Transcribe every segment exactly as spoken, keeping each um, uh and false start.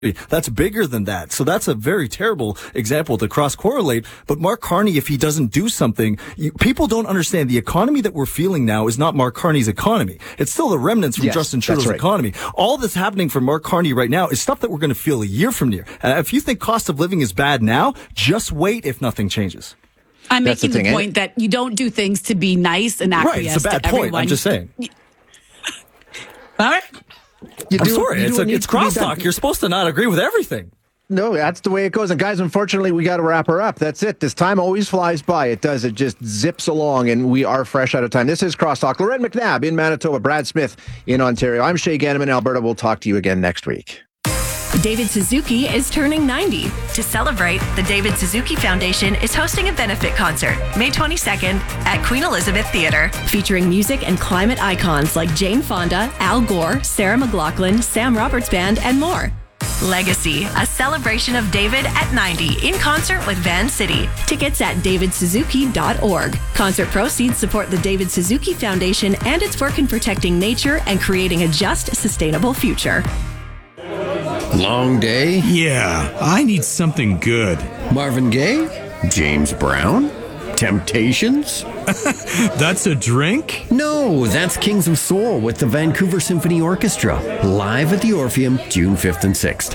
That's bigger than that. So that's a very terrible example to cross-correlate. But Mark Carney, if he doesn't do something, you, people don't understand the economy that we're feeling now is not Mark Carney's economy. It's still the remnants from yes, Justin Trudeau's right. economy. All that's happening for Mark Carney right now is stuff that we're going to feel a year from now. Uh, if you think cost of living is bad now, just wait if nothing changes. I'm That's making the, the, thing, point that you don't do things to be nice and acquiesce Right, it's a bad to point. everyone. I'm just saying. All right. You I'm do, sorry. you It's, do a, need it's to be done. crosstalk. You're supposed to not agree with everything. No, that's the way it goes. And guys, unfortunately, we got to wrap her up. That's it. This time always flies by. It does. It just zips along, and we are fresh out of time. This is Crosstalk. Lorette McNabb in Manitoba, Brad Smith in Ontario. I'm Shay Ganneman, Alberta. We'll talk to you again next week. David Suzuki is turning ninety. To celebrate, the David Suzuki Foundation is hosting a benefit concert May twenty-second at Queen Elizabeth Theatre, featuring music and climate icons like Jane Fonda, Al Gore, Sarah McLachlan, Sam Roberts Band, and more. Legacy, a celebration of David at ninety in concert with Van City. Tickets at david suzuki dot org. Concert proceeds support the David Suzuki Foundation and its work in protecting nature and creating a just, sustainable future. Long day? Yeah, I need something good. Marvin Gaye? James Brown? Temptations? That's a drink? No, that's Kings of Soul with the Vancouver Symphony Orchestra. Live at the Orpheum, June fifth and sixth.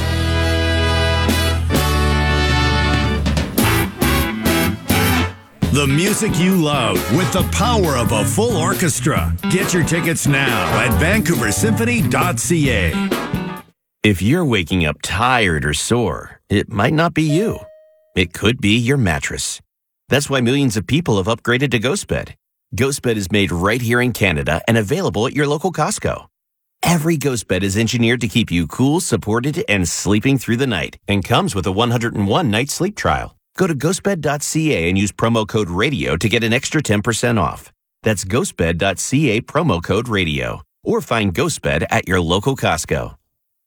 The music you love with the power of a full orchestra. Get your tickets now at vancouver symphony dot c a. If you're waking up tired or sore, it might not be you. It could be your mattress. That's why millions of people have upgraded to GhostBed. GhostBed is made right here in Canada and available at your local Costco. Every GhostBed is engineered to keep you cool, supported, and sleeping through the night, and comes with a one hundred one night sleep trial. Go to ghost bed dot c a and use promo code RADIO to get an extra ten percent off. That's ghost bed dot c a promo code RADIO. Or find GhostBed at your local Costco.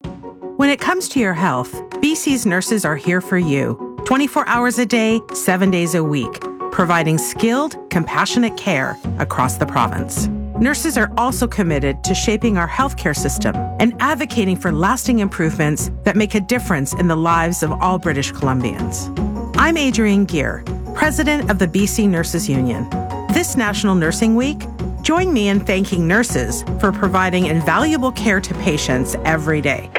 When it comes to your health, B C's nurses are here for you, twenty-four hours a day, seven days a week, providing skilled, compassionate care across the province. Nurses are also committed to shaping our healthcare system and advocating for lasting improvements that make a difference in the lives of all British Columbians. I'm Adrienne Gear, president of the B C Nurses Union. This National Nursing Week, join me in thanking nurses for providing invaluable care to patients every day.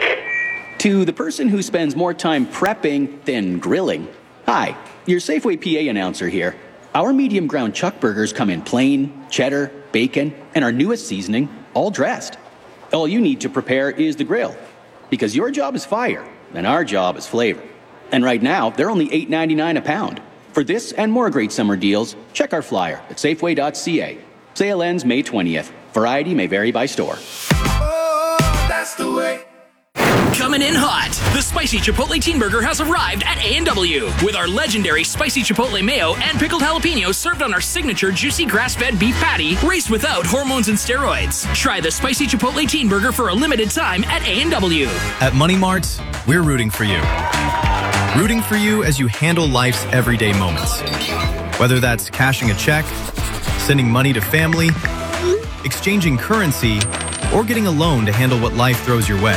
To the person who spends more time prepping than grilling, hi, your Safeway P A announcer here. Our medium ground chuck burgers come in plain, cheddar, bacon, and our newest seasoning, all dressed. All you need to prepare is the grill, because your job is fire, and our job is flavor. And right now, they're only eight ninety-nine a pound. For this and more great summer deals, check our flyer at safeway dot c a. Sale ends May twentieth. Variety may vary by store. Oh, that's the way. Coming in hot, the Spicy Chipotle Teen Burger has arrived at A and W with our legendary Spicy Chipotle Mayo and pickled jalapenos served on our signature juicy grass-fed beef patty raised without hormones and steroids. Try the Spicy Chipotle Teen Burger for a limited time at A and W. At Money Mart, we're rooting for you. Rooting for you as you handle life's everyday moments. Whether that's cashing a check, sending money to family, exchanging currency, or getting a loan to handle what life throws your way.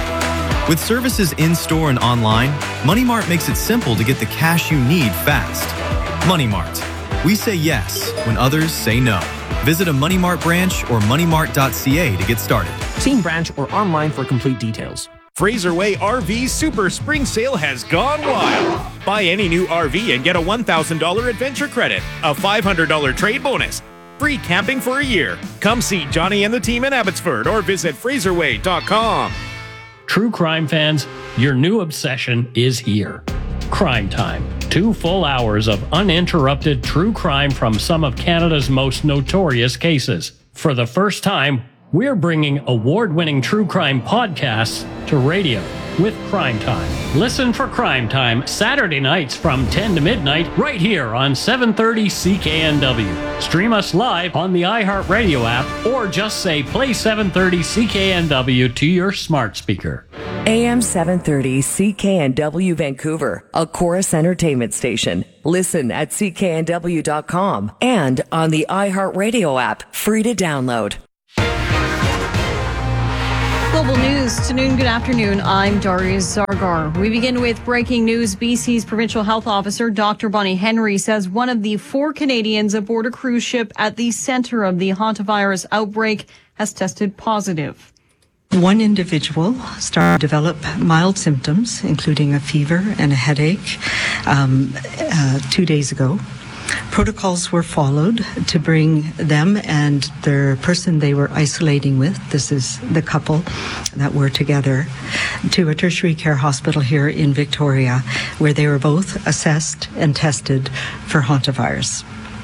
With services in-store and online, Money Mart makes it simple to get the cash you need fast. Money Mart. We say yes when others say no. Visit a Money Mart branch or money mart dot c a to get started. See branch or online for complete details. Fraser Way R V Super Spring Sale has gone wild. Buy any new R V and get a one thousand dollars adventure credit, a five hundred dollars trade bonus, free camping for a year. Come see Johnny and the team in Abbotsford or visit fraser way dot com. True crime fans, your new obsession is here. Crime Time. Two full hours of uninterrupted true crime from some of Canada's most notorious cases. For the first time, we're bringing award-winning true crime podcasts to radio with Crime Time. Listen for Crime Time Saturday nights from ten to midnight right here on seven thirty C K N W. Stream us live on the iHeartRadio app or just say play seven thirty C K N W to your smart speaker. A M seven thirty C K N W Vancouver, a Chorus Entertainment station. Listen at c k n w dot com and on the iHeartRadio app, free to download. Global News to noon. Good afternoon. I'm Darius Zargar. We begin with breaking news. B C's Provincial Health Officer, Doctor Bonnie Henry, says one of the four Canadians aboard a cruise ship at the center of the hantavirus outbreak has tested positive. One individual started to develop mild symptoms, including a fever and a headache, um, uh, two days ago. Protocols were followed to bring them and the person they were isolating with, this is the couple that were together, to a tertiary care hospital here in Victoria, where they were both assessed and tested for hantavirus.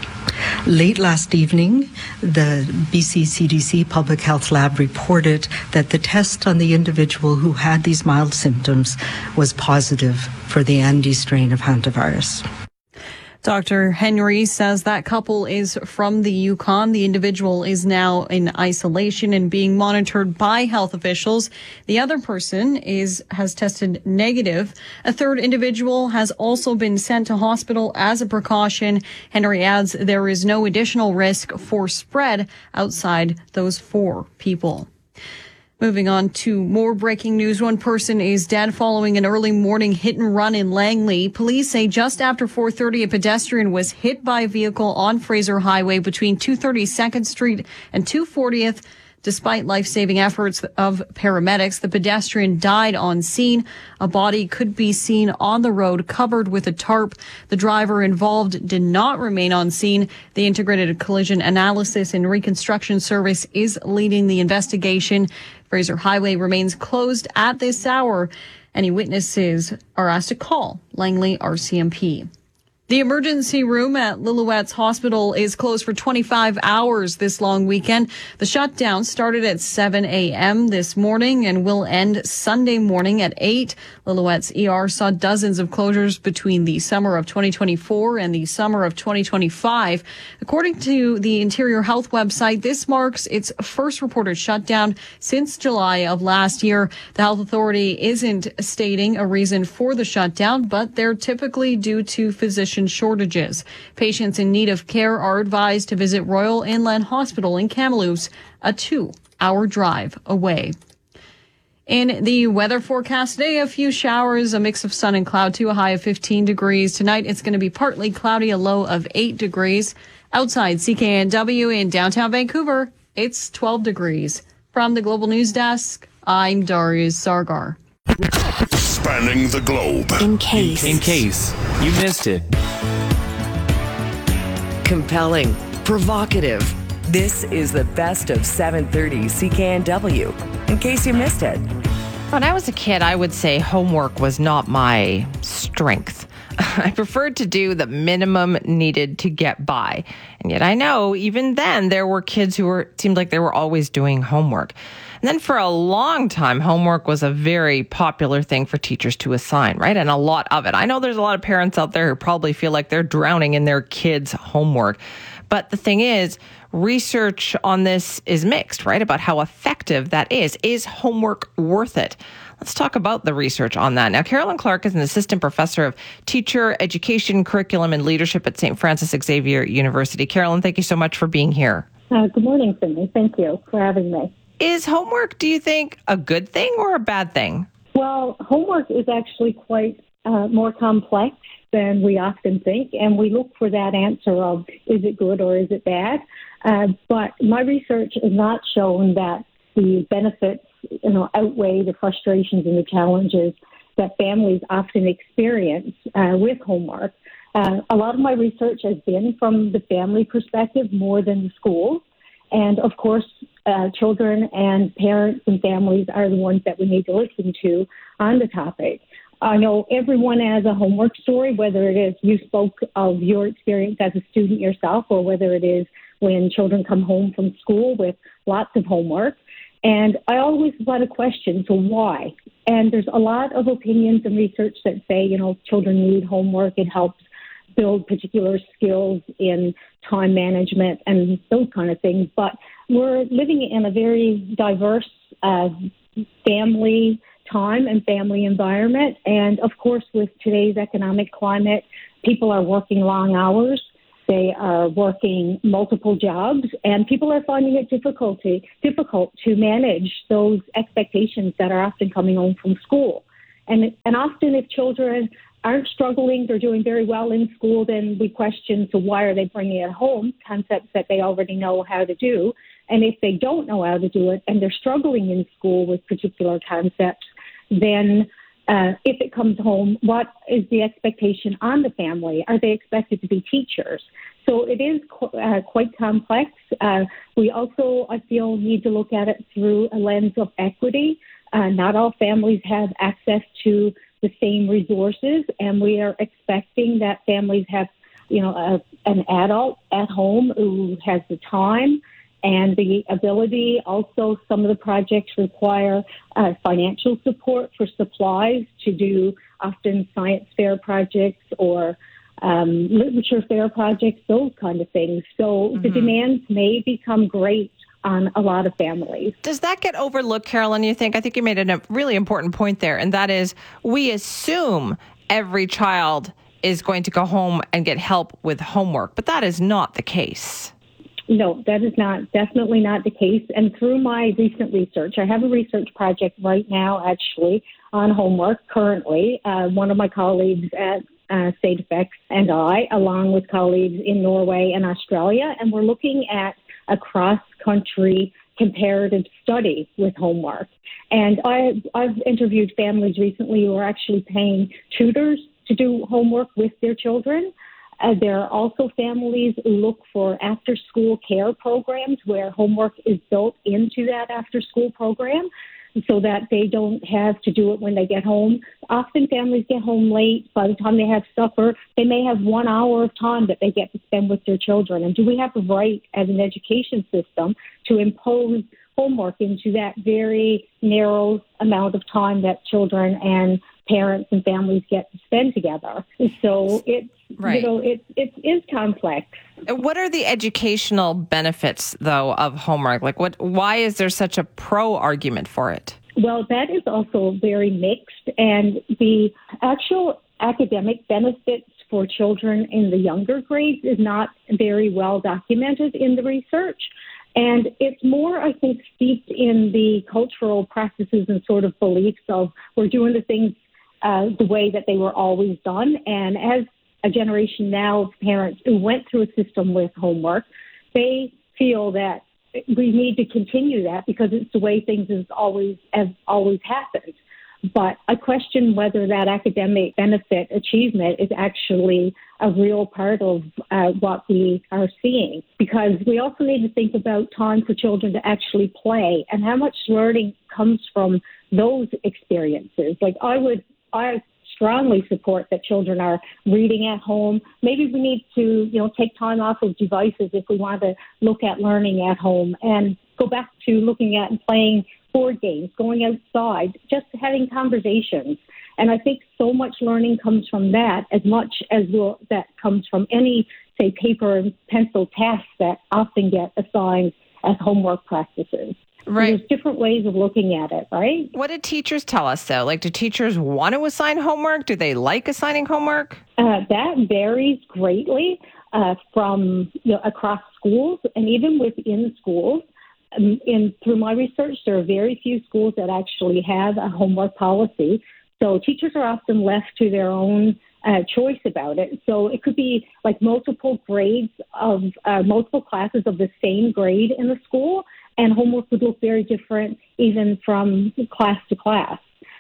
Late last evening, the B C C D C Public Health Lab reported that the test on the individual who had these mild symptoms was positive for the Andes strain of hantavirus. Doctor Henry says that couple is from the Yukon. The individual is now in isolation and being monitored by health officials. The other person is has tested negative. A third individual has also been sent to hospital as a precaution. Henry adds there is no additional risk for spread outside those four people. Moving on to more breaking news. One person is dead following an early morning hit and run in Langley. Police say just after four thirty, a pedestrian was hit by a vehicle on Fraser Highway between two thirty-second Street and two fortieth. Despite life-saving efforts of paramedics, the pedestrian died on scene. A body could be seen on the road covered with a tarp. The driver involved did not remain on scene. The Integrated Collision Analysis and Reconstruction Service is leading the investigation. Fraser Highway remains closed at this hour. Any witnesses are asked to call Langley R C M P. The emergency room at Lillooet's Hospital is closed for twenty-five hours this long weekend. The shutdown started at seven a.m. this morning and will end Sunday morning at eight. Lillooet's E R saw dozens of closures between the summer of twenty twenty-four and the summer of twenty twenty-five. According to the Interior Health website, this marks its first reported shutdown since July of last year. The health authority isn't stating a reason for the shutdown, but they're typically due to physician shortages. Patients in need of care are advised to visit Royal Inland Hospital in Kamloops, a two-hour drive away. In the weather forecast today, a few showers, a mix of sun and cloud to a high of fifteen degrees. Tonight, it's going to be partly cloudy, a low of eight degrees. Outside C K N W in downtown Vancouver, it's twelve degrees. From the Global News Desk, I'm Darius Zargar. Spanning the globe. In case. In case you missed it. Compelling. Provocative. This is the best of seven thirty C K N W. In case you missed it. When I was a kid, I would say homework was not my strength. I preferred to do the minimum needed to get by. And yet I know even then there were kids who were seemed like they were always doing homework. And then for a long time, homework was a very popular thing for teachers to assign, right? And a lot of it. I know there's a lot of parents out there who probably feel like they're drowning in their kids' homework. But the thing is, research on this is mixed, right? About how effective that is. Is homework worth it? Let's talk about the research on that. Now, Carolyn Clark is an assistant professor of teacher education, curriculum, and leadership at Saint Francis Xavier University. Carolyn, thank you so much for being here. Uh, good morning, Cindy. Thank you for having me. Is homework, do you think, a good thing or a bad thing? Well, homework is actually quite uh, more complex than we often think, and we look for that answer of is it good or is it bad? Uh, but my research has not shown that the benefits, you know, outweigh the frustrations and the challenges that families often experience uh, with homework. Uh, a lot of my research has been from the family perspective more than the school. And of course, uh, children and parents and families are the ones that we need to listen to on the topic. I know everyone has a homework story, whether it is you spoke of your experience as a student yourself, or whether it is when children come home from school with lots of homework. And I always want to question, so why? And there's a lot of opinions and research that say, you know, children need homework. It helps build particular skills in time management and those kind of things. But we're living in a very diverse uh, family time and family environment. And of course, with today's economic climate, people are working long hours. They are working multiple jobs, and people are finding it difficulty, difficult to manage those expectations that are often coming home from school. And, and often if children aren't struggling, they're doing very well in school, then we question, so why are they bringing it home, concepts that they already know how to do. And if they don't know how to do it and they're struggling in school with particular concepts, then uh, if it comes home, what is the expectation on the family? Are they expected to be teachers? So it is qu- uh, quite complex. Uh, we also, I feel, need to look at it through a lens of equity. Uh, not all families have access to the same resources, and we are expecting that families have, you know, a, an adult at home who has the time and the ability. Also, some of the projects require uh, financial support for supplies to do often science fair projects or um, literature fair projects, those kind of things. So mm-hmm. the demands may become great on a lot of families. Does that get overlooked, Carolyn, you think? I think you made a really important point there, and that is we assume every child is going to go home and get help with homework, but that is not the case. No, that is not, definitely not the case. And through my recent research, I have a research project right now, actually, on homework currently. Uh, one of my colleagues at uh, State Effects and I, along with colleagues in Norway and Australia, and we're looking at a cross-country comparative study with homework. And I, I've interviewed families recently who are actually paying tutors to do homework with their children. Uh, there are also families who look for after-school care programs where homework is built into that after-school program so that they don't have to do it when they get home. Often families get home late. By the time they have supper, they may have one hour of time that they get to spend with their children. And do we have the right as an education system to impose homework into that very narrow amount of time that children and parents and families get to spend together? So it's, right. you know, it, it is complex. What are the educational benefits, though, of homework? Like, what? Why is there such a pro argument for it? Well, that is also very mixed. And the actual academic benefits for children in the younger grades is not very well documented in the research. And it's more, I think, steeped in the cultural practices and sort of beliefs of we're doing the things uh, the way that they were always done. And as a generation now of parents who went through a system with homework, they feel that we need to continue that because it's the way things has always have always happened. But I question whether that academic benefit achievement is actually a real part of uh, what we are seeing, because we also need to think about time for children to actually play and how much learning comes from those experiences. Like I would, I strongly support that children are reading at home. Maybe we need to, you know, take time off of devices if we want to look at learning at home and go back to looking at and playing board games, going outside, just having conversations. And I think so much learning comes from that as much as will, that comes from any, say, paper and pencil tasks that often get assigned as homework practices. Right. And there's different ways of looking at it, right? What do teachers tell us, though? Like, do teachers want to assign homework? Do they like assigning homework? Uh, that varies greatly uh, from, you know, across schools and even within schools. Um, in through my research, there are very few schools that actually have a homework policy. So teachers are often left to their own uh, choice about it. So it could be like multiple grades of uh, multiple classes of the same grade in the school, and homework would look very different even from class to class.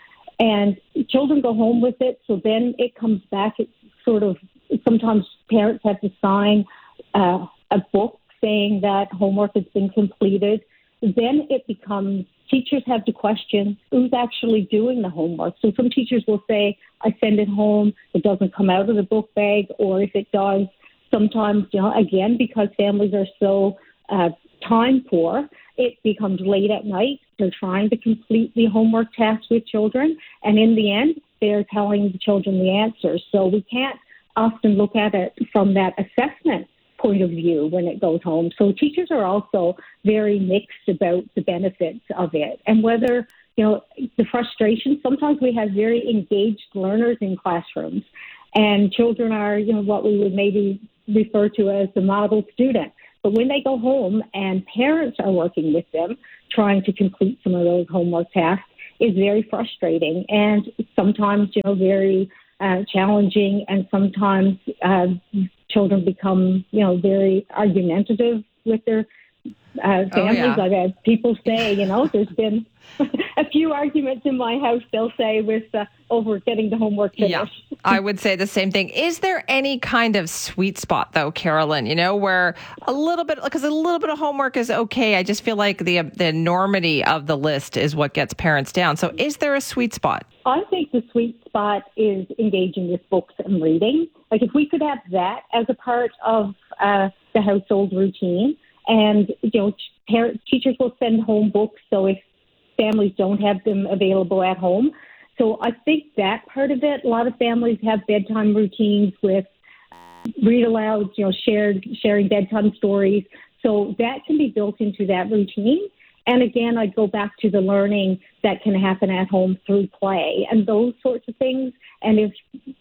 And children go home with it, so then it comes back. It's sort of, sometimes parents have to sign uh, a book saying that homework has been completed. Then it becomes, teachers have to question who's actually doing the homework. So some teachers will say, I send it home, it doesn't come out of the book bag, or if it does, sometimes, you know, again, because families are so uh, time poor, it becomes late at night. They're trying to complete the homework tasks with children, and in the end, they're telling the children the answers. So we can't often look at it from that assessment point of view when it goes home. So teachers are also very mixed about the benefits of it and whether, you know, the frustration. Sometimes we have very engaged learners in classrooms, and children are, you know, what we would maybe refer to as the model student. But when they go home and parents are working with them, trying to complete some of those homework tasks, is very frustrating and sometimes, you know, very uh, challenging. And sometimes uh, children become, you know, very argumentative with their uh, families. Oh, yeah. I've had people say, you know, there's been a few arguments in my house, they'll say, with uh, over getting the homework finished. Yeah, I would say the same thing. Is there any kind of sweet spot, though, Carolyn, you know, where a little bit, because a little bit of homework is okay. I just feel like the the enormity of the list is what gets parents down. So is there a sweet spot? I think the sweet spot is engaging with books and reading. Like, if we could have that as a part of uh, the household routine, and, you know, parents, teachers will send home books, so if families don't have them available at home. So I think that part of it, a lot of families have bedtime routines with read aloud, you know, shared, sharing bedtime stories. So that can be built into that routine. And again, I'd go back to the learning that can happen at home through play and those sorts of things. And if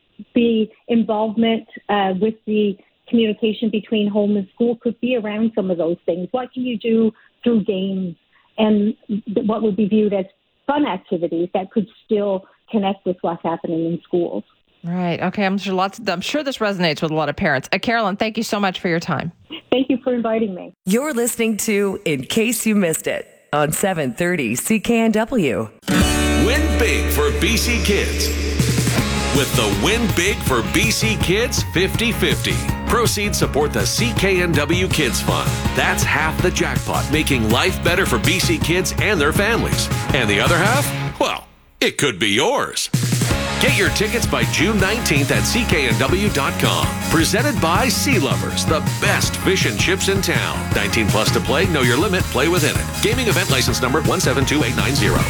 the involvement uh, with the communication between home and school could be around some of those things. What can you do through games and what would be viewed as fun activities that could still connect with what's happening in schools? Right. Okay. I'm sure lots. Of, I'm sure this resonates with a lot of parents. Uh, Carolyn, thank you so much for your time. Thank you for inviting me. You're listening to In Case You Missed It on seven thirty C K N W. Win big for B C Kids with the Win Big for B C Kids fifty fifty. Proceeds support the C K N W Kids Fund. That's half the jackpot, making life better for B C kids and their families. And the other half? Well, it could be yours. Get your tickets by June nineteenth at C K N W dot com. Presented by Sea Lovers, the best fish and chips in town. nineteen plus to play, know your limit, play within it. Gaming event license number one seven two eight nine zero.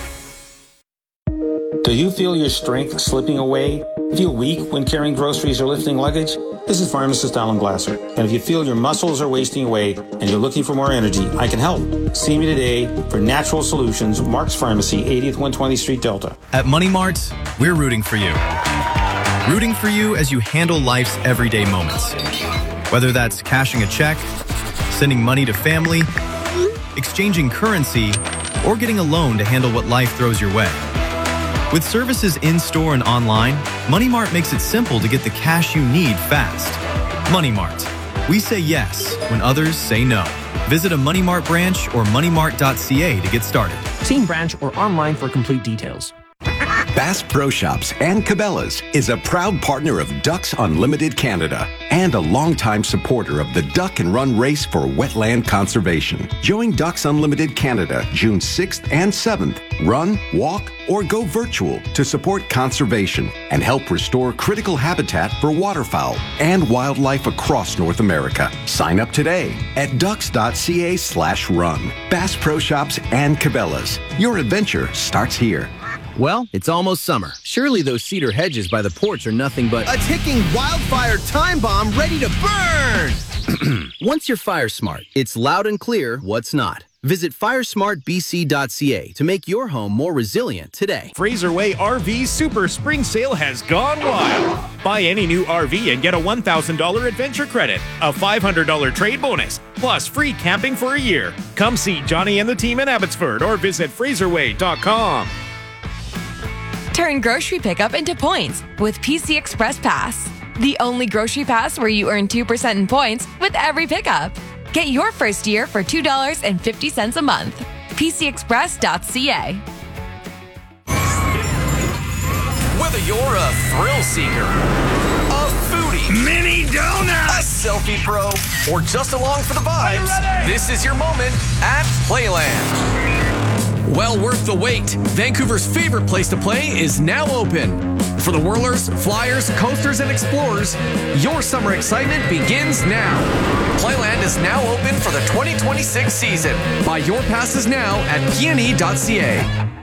Do you feel your strength slipping away? Feel weak when carrying groceries or lifting luggage? This is pharmacist Alan Glasser. And if you feel your muscles are wasting away and you're looking for more energy, I can help. See me today for Natural Solutions, Mark's Pharmacy, eightieth one twentieth Street, Delta. At Money Mart, we're rooting for you. Rooting for you as you handle life's everyday moments. Whether that's cashing a check, sending money to family, exchanging currency, or getting a loan to handle what life throws your way. With services in-store and online, Money Mart makes it simple to get the cash you need fast. Money Mart. We say yes when others say no. Visit a Money Mart branch or money mart dot c a to get started. See branch or online for complete details. Bass Pro Shops and Cabela's is a proud partner of Ducks Unlimited Canada and a longtime supporter of the Duck and Run race for wetland conservation. Join Ducks Unlimited Canada June sixth and seventh. Run, walk, or go virtual to support conservation and help restore critical habitat for waterfowl and wildlife across North America. Sign up today at ducks dot c a slash run. Bass Pro Shops and Cabela's. Your adventure starts here. Well, it's almost summer. Surely those cedar hedges by the porch are nothing but a ticking wildfire time bomb ready to burn! Once you're fire smart, it's loud and clear what's not. Visit fire smart b c dot c a to make your home more resilient today. Fraser Way R V Super Spring Sale has gone wild. Buy any new R V and get a one thousand dollars adventure credit, a five hundred dollars trade bonus, plus free camping for a year. Come see Johnny and the team in Abbotsford or visit fraser way dot com. Turn grocery pickup into points with P C Express Pass. The only grocery pass where you earn two percent in points with every pickup. Get your first year for two dollars and fifty cents a month. p c express dot c a. Whether you're a thrill seeker, a foodie, mini donut, a selfie pro, or just along for the vibes, this is your moment at Playland. Well worth the wait. Vancouver's favorite place to play is now open. For the whirlers, flyers, coasters, and explorers, your summer excitement begins now. Playland is now open for the twenty twenty-six season. Buy your passes now at p n e dot c a.